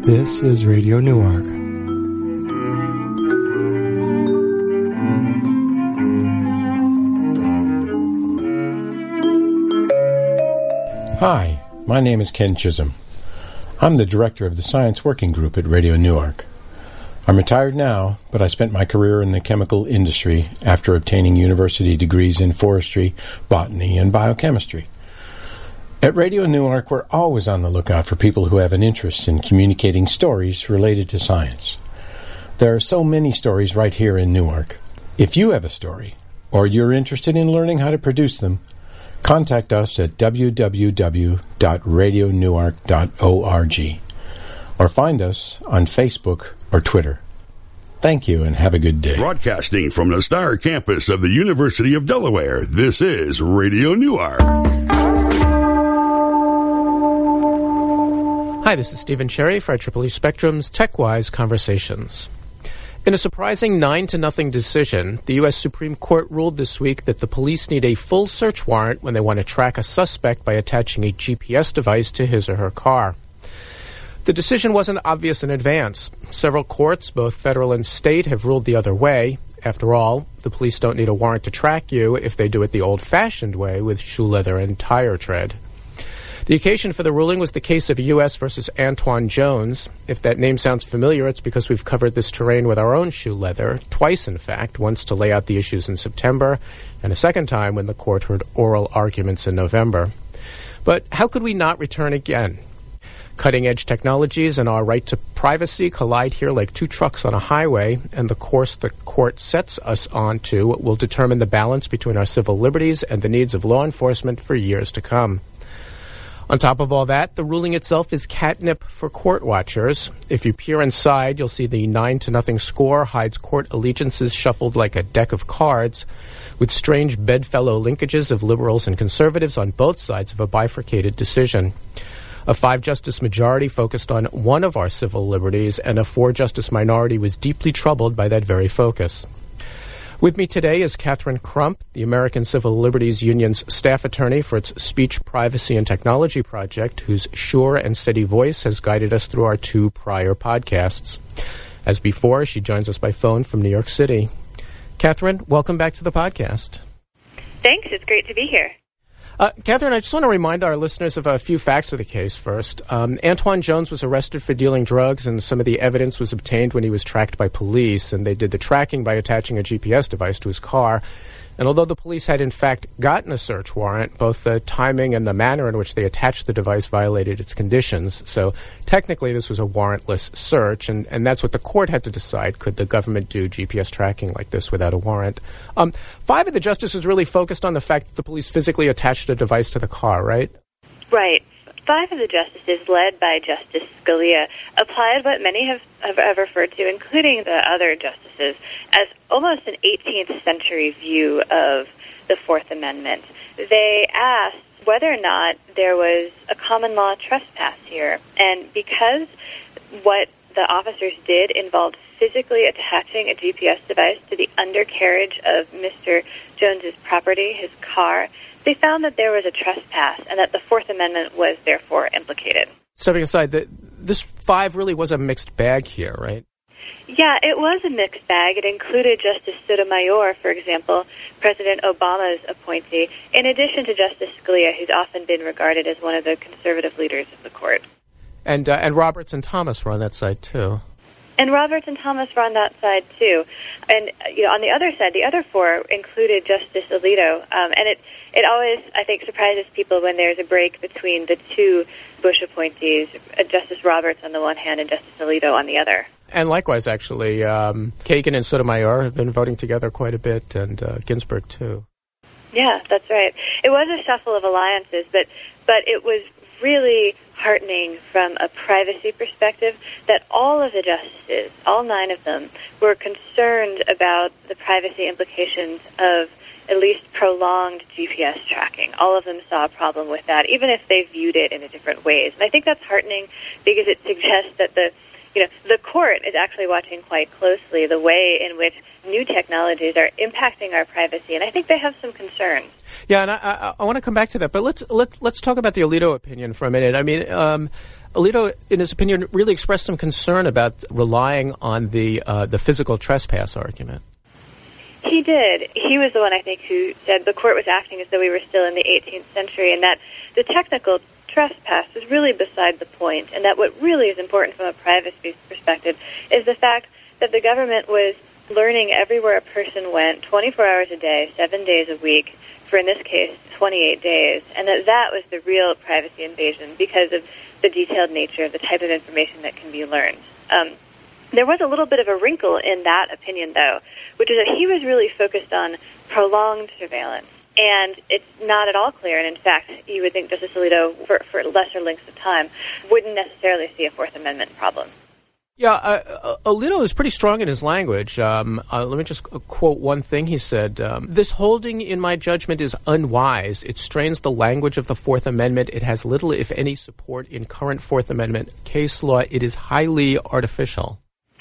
This is Radio Newark. Hi, my name is Ken Chisholm. I'm the director of the Science Working Group at Radio Newark. I'm retired now, but I spent my career in the chemical industry after obtaining university degrees in forestry, botany, and biochemistry. At Radio Newark, we're always on the lookout for people who have an interest in communicating stories related to science. There are so many stories right here in Newark. If you have a story, or you're interested in learning how to produce them, contact us at www.radionewark.org or find us on Facebook or Twitter. Thank you and have a good day. Broadcasting from the Star campus of the University of Delaware, this is Radio Newark. Hi, this is Stephen Cherry for IEEE Spectrum's TechWise Conversations. In a surprising 9-0 decision, the U.S. Supreme Court ruled this week that the police need a full search warrant when they want to track a suspect by attaching a GPS device to his or her car. The decision wasn't obvious in advance. Several courts, both federal and state, have ruled the other way. After all, the police don't need a warrant to track you if they do it the old-fashioned way with shoe leather and tire tread. The occasion for the ruling was the case of U.S. versus Antwan Jones. If that name sounds familiar, it's because we've covered this terrain with our own shoe leather, twice in fact, once to lay out the issues in September, and a second time when the court heard oral arguments in November. But how could we not return again? Cutting-edge technologies and our right to privacy collide here like two trucks on a highway, and the course the court sets us onto will determine the balance between our civil liberties and the needs of law enforcement for years to come. On top of all that, the ruling itself is catnip for court watchers. If you peer inside, you'll see the 9-0 score hides court allegiances shuffled like a deck of cards, with strange bedfellow linkages of liberals and conservatives on both sides of a bifurcated decision. A 5-justice majority focused on one of our civil liberties, and a 4-justice minority was deeply troubled by that very focus. With me today is Catherine Crump, the American Civil Liberties Union's staff attorney for its Speech, Privacy, and Technology Project, whose sure and steady voice has guided us through our 2 prior podcasts. As before, she joins us by phone from New York City. Catherine, welcome back to the podcast. Thanks. It's great to be here. Catherine, I just want to remind our listeners of a few facts of the case first. Antwan Jones was arrested for dealing drugs, and some of the evidence was obtained when he was tracked by police, and they did the tracking by attaching a GPS device to his car. And although the police had in fact gotten a search warrant, both the timing and the manner in which they attached the device violated its conditions. So technically this was a warrantless search, and that's what the court had to decide. Could the government do GPS tracking like this without a warrant? 5 of the justices really focused on the fact that the police physically attached a device to the car, right? Right. 5 of the justices, led by Justice Scalia, applied what many have referred to, including the other justices, as almost an 18th century view of the Fourth Amendment. They asked whether or not there was a common law trespass here. And because what the officers did involved physically attaching a GPS device to the undercarriage of Mr. Jones's property, his car, they found that there was a trespass and that the Fourth Amendment was therefore implicated. Stepping aside, this 5 really was a mixed bag here, right? Yeah, it was a mixed bag. It included Justice Sotomayor, for example, President Obama's appointee, in addition to Justice Scalia, who's often been regarded as one of the conservative leaders of the court. And Roberts and Thomas were on that side, too. And Roberts and Thomas were on that side, too. And on the other side, the other 4 included Justice Alito. And it always, I think, surprises people when there's a break between the 2 Bush appointees, Justice Roberts on the one hand and Justice Alito on the other. And likewise, actually, Kagan and Sotomayor have been voting together quite a bit, and Ginsburg, too. Yeah, that's right. It was a shuffle of alliances, but it was really heartening from a privacy perspective that all of the justices, all 9 of them, were concerned about the privacy implications of at least prolonged GPS tracking. All of them saw a problem with that, even if they viewed it in different ways. And I think that's heartening because it suggests that the court is actually watching quite closely the way in which new technologies are impacting our privacy, and I think they have some concerns. Yeah, and I want to come back to that, but let's talk about the Alito opinion for a minute. I mean, Alito, in his opinion, really expressed some concern about relying on the physical trespass argument. He did. He was the one, I think, who said the court was acting as though we were still in the 18th century and that the technical trespass is really beside the point, and that what really is important from a privacy perspective is the fact that the government was learning everywhere a person went 24 hours a day, 7 days a week, for, in this case, 28 days, and that was the real privacy invasion because of the detailed nature of the type of information that can be learned. There was a little bit of a wrinkle in that opinion, though, which is that he was really focused on prolonged surveillance. And it's not at all clear, and in fact, you would think Justice Alito, for lesser lengths of time, wouldn't necessarily see a Fourth Amendment problem. Yeah, Alito is pretty strong in his language. Let me just quote one thing he said. This holding, in my judgment, is unwise. It strains the language of the Fourth Amendment. It has little, if any, support in current Fourth Amendment case law. It is highly artificial.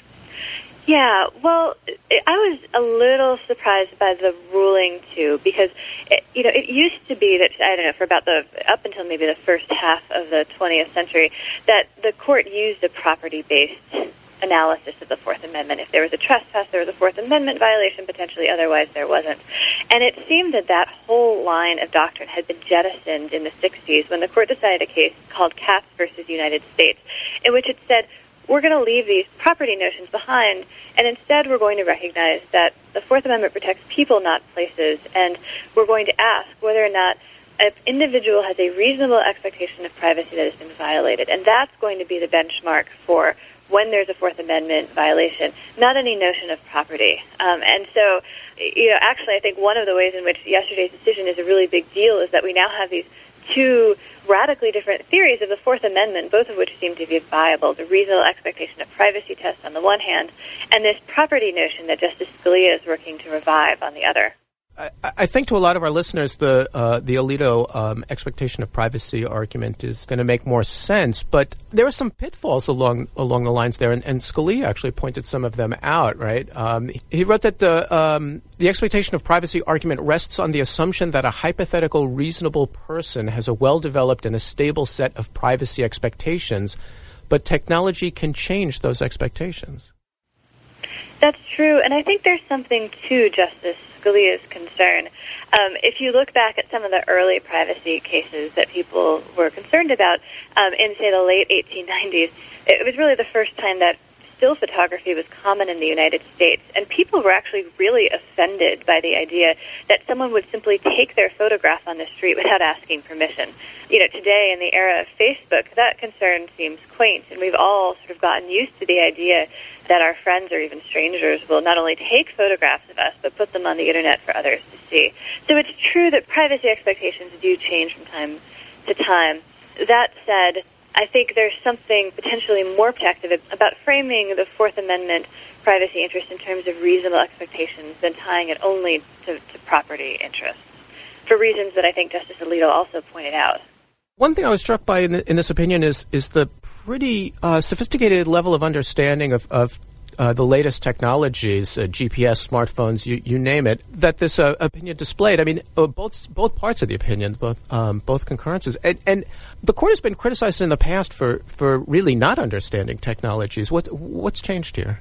Yeah, well, I was a little surprised by the ruling, too, because, it used to be that, I don't know, for about up until maybe the first half of the 20th century, that the court used a property-based analysis of the Fourth Amendment. If there was a trespass, there was a Fourth Amendment violation, potentially, otherwise there wasn't. And it seemed that whole line of doctrine had been jettisoned in the 60s when the court decided a case called Katz versus United States, in which it said, we're going to leave these property notions behind, and instead we're going to recognize that the Fourth Amendment protects people, not places, and we're going to ask whether or not an individual has a reasonable expectation of privacy that has been violated. And that's going to be the benchmark for when there's a Fourth Amendment violation, not any notion of property. And so, actually, I think one of the ways in which yesterday's decision is a really big deal is that we now have these two radically different theories of the Fourth Amendment, both of which seem to be viable, the reasonable expectation of privacy test on the one hand, and this property notion that Justice Scalia is working to revive on the other. I think to a lot of our listeners, the Alito expectation of privacy argument is going to make more sense, but there are some pitfalls along the lines there, and Scalia actually pointed some of them out. Right? He wrote that the expectation of privacy argument rests on the assumption that a hypothetical reasonable person has a well-developed and a stable set of privacy expectations, but technology can change those expectations. That's true, and I think there's something to Justice Scalia's concern. If you look back at some of the early privacy cases that people were concerned about in, say, the late 1890s, it was really the first time that still photography was common in the United States, and people were actually really offended by the idea that someone would simply take their photograph on the street without asking permission. Today in the era of Facebook, that concern seems quaint, and we've all sort of gotten used to the idea that our friends or even strangers will not only take photographs of us, but put them on the Internet for others to see. So it's true that privacy expectations do change from time to time. That said, I think there's something potentially more protective about framing the Fourth Amendment privacy interest in terms of reasonable expectations than tying it only to property interests, for reasons that I think Justice Alito also pointed out. One thing I was struck by in this opinion is the pretty sophisticated level of understanding of the latest technologies, GPS, smartphones, you name it, that this opinion displayed. I mean, both parts of the opinion, both concurrences. And the court has been criticized in the past for really not understanding technologies. What's changed here?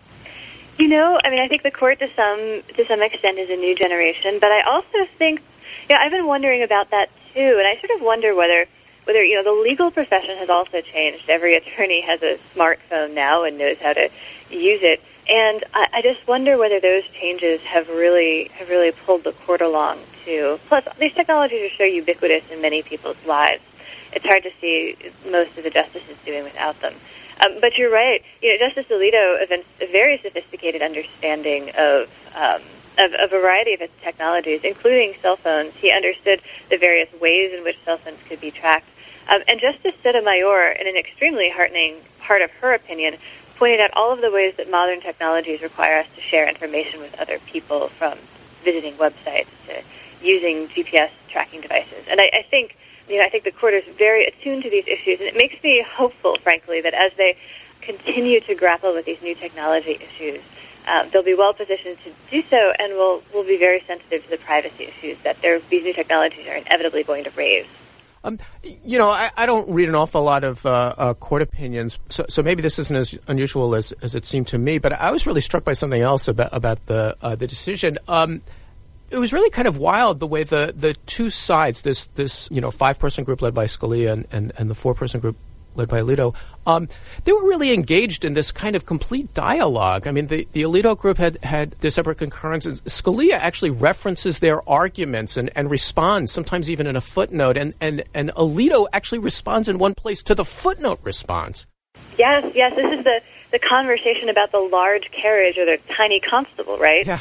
I think the court to some extent is a new generation, but I also think, I've been wondering about that too, and I sort of wonder whether the legal profession has also changed. Every attorney has a smartphone now and knows how to use it, and I just wonder whether those changes have really pulled the court along too. Plus, these technologies are so ubiquitous in many people's lives. It's hard to see most of the justices doing without them. But you're right. Justice Alito evinced a very sophisticated understanding of a variety of its technologies, including cell phones. He understood the various ways in which cell phones could be tracked. And Justice Sotomayor, in an extremely heartening part of her opinion, pointed out all of the ways that modern technologies require us to share information with other people, from visiting websites to using GPS tracking devices. And I think the court is very attuned to these issues, and it makes me hopeful, frankly, that as they continue to grapple with these new technology issues, they'll be well positioned to do so, and will be very sensitive to the privacy issues that these new technologies are inevitably going to raise. I don't read an awful lot of court opinions, so maybe this isn't as unusual as it seemed to me. But I was really struck by something else about the decision. It was really kind of wild the way the two sides, this 5-person group led by Scalia and the 4-person group led by Alito, they were really engaged in this kind of complete dialogue. I mean, the Alito group had their separate concurrences. Scalia actually references their arguments and responds, sometimes even in a footnote, and Alito actually responds in one place to the footnote response. Yes, this is the conversation about the large carriage or the tiny constable, right? Yeah.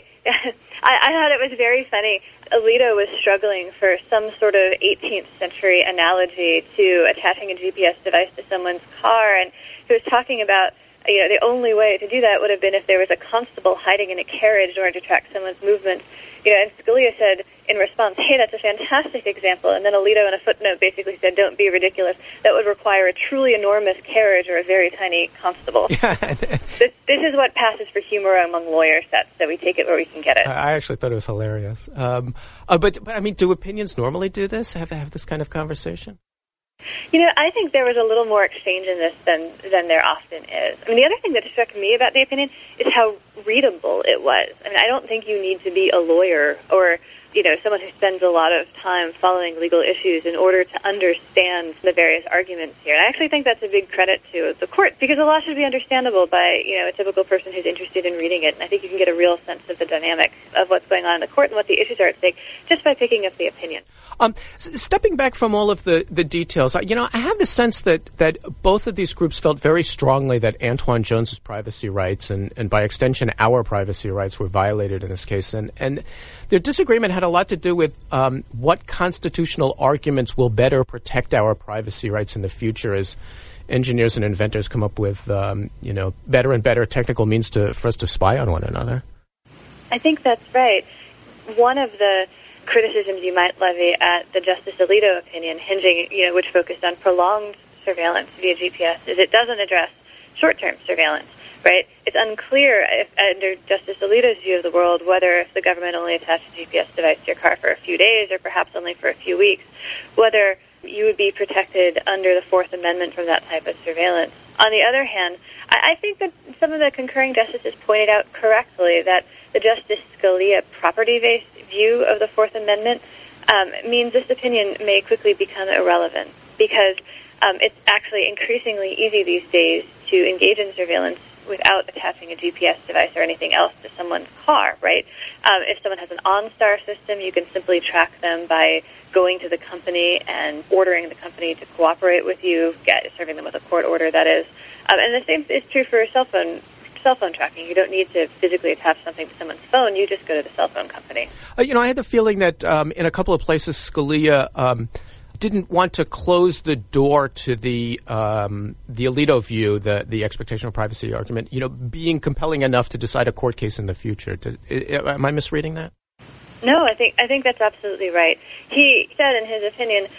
I thought it was very funny. Alito was struggling for some sort of 18th century analogy to attaching a GPS device to someone's car, and he was talking about, the only way to do that would have been if there was a constable hiding in a carriage in order to track someone's movements. And Scalia said in response, hey, that's a fantastic example. And then Alito in a footnote basically said, don't be ridiculous. That would require a truly enormous carriage or a very tiny constable. Yeah. This is what passes for humor among lawyer sets, so we take it where we can get it. I actually thought it was hilarious. But I mean, do opinions normally do this? Have this kind of conversation? I think there was a little more exchange in this than there often is. I mean, the other thing that struck me about the opinion is how readable it was. I mean, I don't think you need to be a lawyer or, someone who spends a lot of time following legal issues in order to understand the various arguments here. And I actually think that's a big credit to the court, because the law should be understandable by, a typical person who's interested in reading it. And I think you can get a real sense of the dynamic of what's going on in the court and what the issues are at stake just by picking up the opinion. Stepping back from all of the details, I have the sense that both of these groups felt very strongly that Antoine Jones's privacy rights and by extension our privacy rights were violated in this case. And their disagreement had a lot to do with what constitutional arguments will better protect our privacy rights in the future as engineers and inventors come up with, better and better technical means for us to spy on one another. I think that's right. One of the criticisms you might levy at the Justice Alito opinion, hinging, which focused on prolonged surveillance via GPS, is it doesn't address short-term surveillance, right? It's unclear, if, under Justice Alito's view of the world, whether if the government only attached a GPS device to your car for a few days or perhaps only for a few weeks, whether you would be protected under the Fourth Amendment from that type of surveillance. On the other hand, I think that some of the concurring justices pointed out correctly that the Justice Scalia property-based view of the Fourth Amendment means this opinion may quickly become irrelevant because it's actually increasingly easy these days to engage in surveillance without attaching a GPS device or anything else to someone's car, right? If someone has an OnStar system, you can simply track them by going to the company and ordering the company to cooperate with you, serving them with a court order, that is. And the same is true for cell phone tracking. You don't need to physically attach something to someone's phone. You just go to the cell phone company. I had the feeling that in a couple of places, Scalia didn't want to close the door to the Alito view, the expectation of privacy argument, being compelling enough to decide a court case in the future. Am I misreading that? No, I think that's absolutely right. He said in his opinion,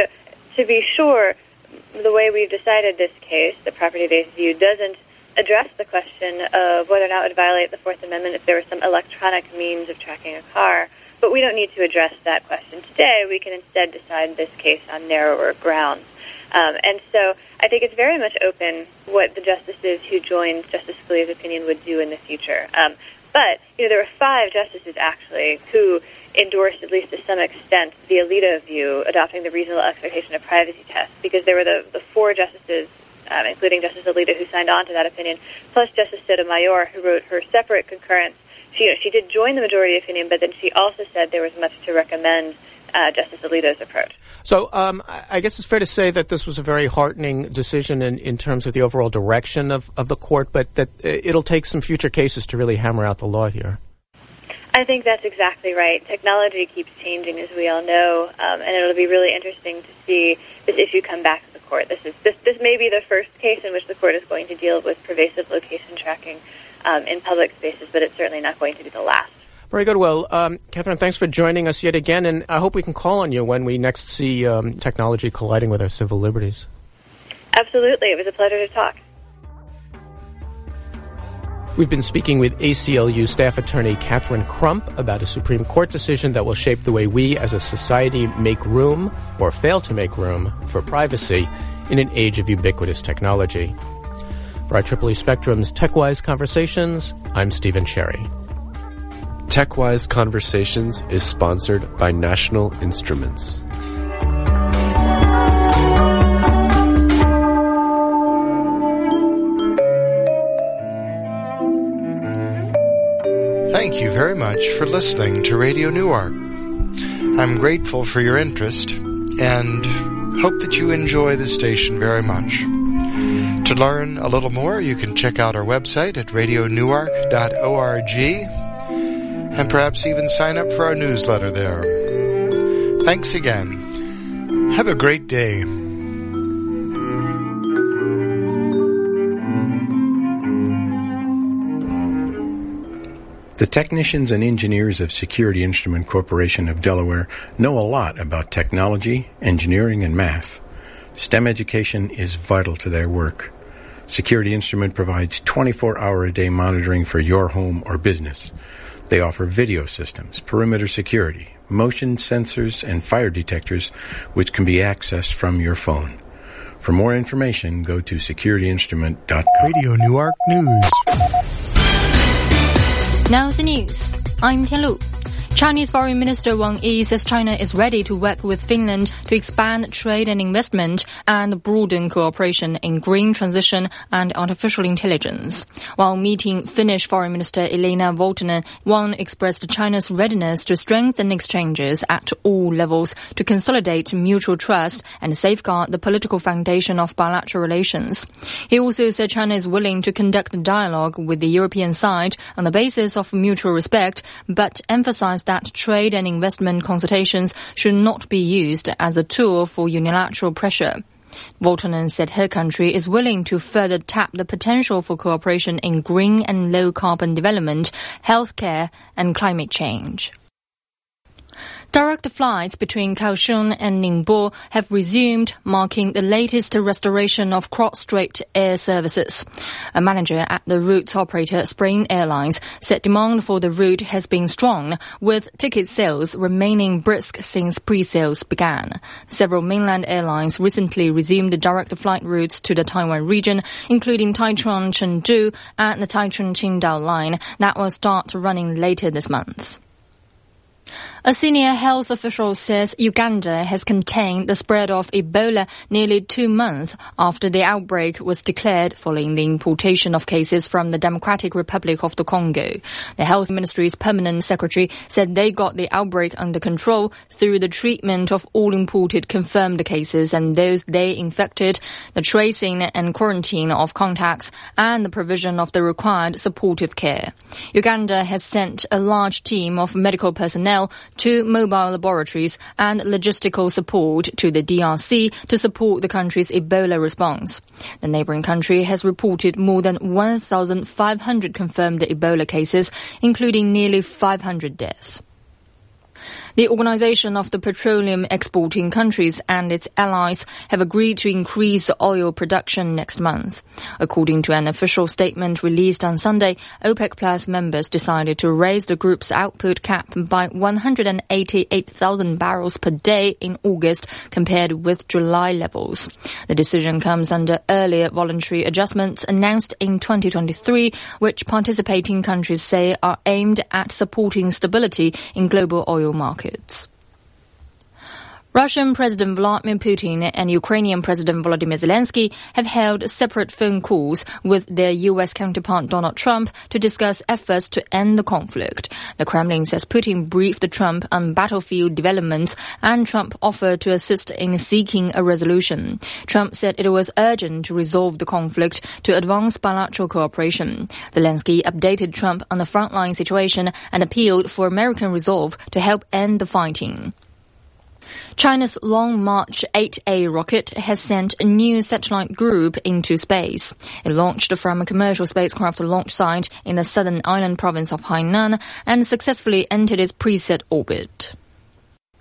to be sure, the way we've decided this case, the property-based view, doesn't address the question of whether or not it would violate the Fourth Amendment if there was some electronic means of tracking a car. But we don't need to address that question today. We can instead decide this case on narrower grounds. And so I think it's very much open what the justices who joined Justice Scalia's opinion would do in the future. But there were 5 justices, actually, who endorsed, at least to some extent, the Alito view, adopting the reasonable expectation of privacy test, because there were the 4 justices, including Justice Alito, who signed on to that opinion, plus Justice Sotomayor, who wrote her separate concurrence. She did join the majority opinion, but then she also said there was much to recommend Justice Alito's approach. So I guess it's fair to say that this was a very heartening decision in terms of the overall direction of the court, but that it'll take some future cases to really hammer out the law here. I think that's exactly right. Technology keeps changing, as we all know, and it'll be really interesting to see this issue come back to the court. This may be the first case in which the court is going to deal with pervasive location tracking in public spaces, but it's certainly not going to be the last. Very good. Well, Catherine, thanks for joining us yet again, and I hope we can call on you when we next see technology colliding with our civil liberties. Absolutely. It was a pleasure to talk. We've been speaking with ACLU staff attorney Catherine Crump about a Supreme Court decision that will shape the way we as a society make room, or fail to make room, for privacy in an age of ubiquitous technology. For IEEE Spectrum's TechWise Conversations, I'm Stephen Cherry. TechWise Conversations is sponsored by National Instruments. Thank you very much for listening to Radio Newark. I'm grateful for your interest and hope that you enjoy the station very much. To learn a little more, you can check out our website at radionewark.org and perhaps even sign up for our newsletter there. Thanks again. Have a great day. The technicians and engineers of Security Instrument Corporation of Delaware know a lot about technology, engineering, and math. STEM education is vital to their work. Security Instrument provides 24-hour-a-day monitoring for your home or business. They offer video systems, perimeter security, motion sensors, and fire detectors, which can be accessed from your phone. For more information, go to securityinstrument.com. Radio Newark News. Now the news. I'm Tianlu. Chinese Foreign Minister Wang Yi says China is ready to work with Finland to expand trade and investment and broaden cooperation in green transition and artificial intelligence. While meeting Finnish Foreign Minister Elina Valtonen, Wang expressed China's readiness to strengthen exchanges at all levels to consolidate mutual trust and safeguard the political foundation of bilateral relations. He also said China is willing to conduct dialogue with the European side on the basis of mutual respect, but emphasized that trade and investment consultations should not be used as a tool for unilateral pressure. Valtonen said her country is willing to further tap the potential for cooperation in green and low-carbon development, healthcare, and climate change. Direct flights between Kaohsiung and Ningbo have resumed, marking the latest restoration of cross-strait air services. A manager at the route's operator, Spring Airlines, said demand for the route has been strong, with ticket sales remaining brisk since pre-sales began. Several mainland airlines recently resumed direct flight routes to the Taiwan region, including Taichung-Chengdu and the Taichung-Qingdao line that will start running later this month. A senior health official says Uganda has contained the spread of Ebola nearly 2 months after the outbreak was declared following the importation of cases from the Democratic Republic of the Congo. The Health Ministry's permanent secretary said they got the outbreak under control through the treatment of all imported confirmed cases and those they infected, the tracing and quarantine of contacts, and the provision of the required supportive care. Uganda has sent a large team of medical personnel to mobile laboratories and logistical support to the DRC to support the country's Ebola response. The neighboring country has reported more than 1,500 confirmed Ebola cases, including nearly 500 deaths. The Organization of the Petroleum Exporting Countries and its allies have agreed to increase oil production next month. According to an official statement released on Sunday, OPEC Plus members decided to raise the group's output cap by 188,000 barrels per day in August compared with July levels. The decision comes under earlier voluntary adjustments announced in 2023, which participating countries say are aimed at supporting stability in global oil markets. Russian President Vladimir Putin and Ukrainian President Volodymyr Zelensky have held separate phone calls with their U.S. counterpart Donald Trump to discuss efforts to end the conflict. The Kremlin says Putin briefed Trump on battlefield developments and Trump offered to assist in seeking a resolution. Trump said it was urgent to resolve the conflict to advance bilateral cooperation. Zelensky updated Trump on the frontline situation and appealed for American resolve to help end the fighting. China's Long March 8A rocket has sent a new satellite group into space. It launched from a commercial spacecraft launch site in the southern island province of Hainan and successfully entered its preset orbit.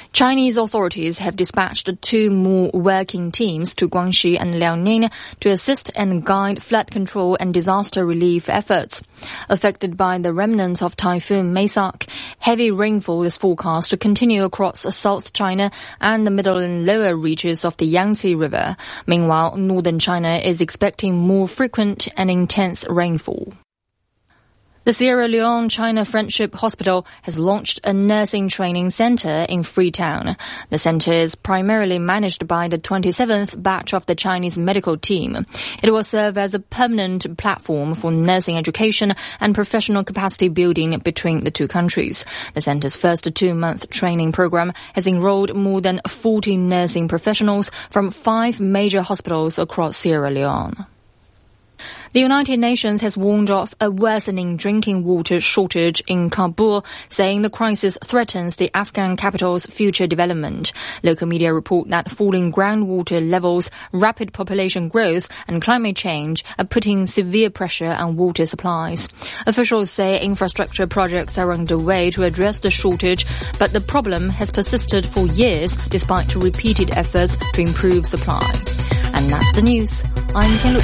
Chinese authorities have dispatched 2 more working teams to Guangxi and Liaoning to assist and guide flood control and disaster relief efforts. Affected by the remnants of Typhoon Maisak, heavy rainfall is forecast to continue across South China and the middle and lower reaches of the Yangtze River. Meanwhile, northern China is expecting more frequent and intense rainfall. The Sierra Leone-China Friendship Hospital has launched a nursing training center in Freetown. The center is primarily managed by the 27th batch of the Chinese medical team. It will serve as a permanent platform for nursing education and professional capacity building between the two countries. The center's first 2-month training program has enrolled more than 40 nursing professionals from 5 major hospitals across Sierra Leone. The United Nations has warned of a worsening drinking water shortage in Kabul, saying the crisis threatens the Afghan capital's future development. Local media report that falling groundwater levels, rapid population growth and climate change are putting severe pressure on water supplies. Officials say infrastructure projects are underway to address the shortage, but the problem has persisted for years despite repeated efforts to improve supply. And that's the news. I'm Tianlu.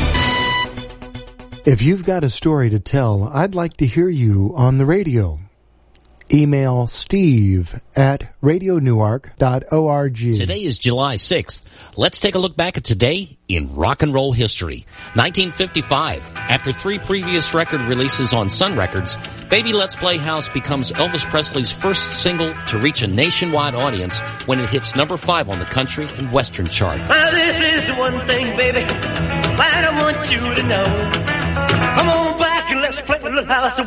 If you've got a story to tell, I'd like to hear you on the radio. Email steve@radionewark.org. Today is July 6th. Let's take a look back at today in rock and roll history. 1955. After 3 previous record releases on Sun Records, Baby Let's Play House becomes Elvis Presley's first single to reach a nationwide audience when it hits number 5 on the country and western chart. Well, this is the one thing, baby, that I want you to know. Come on back and let's play a little house.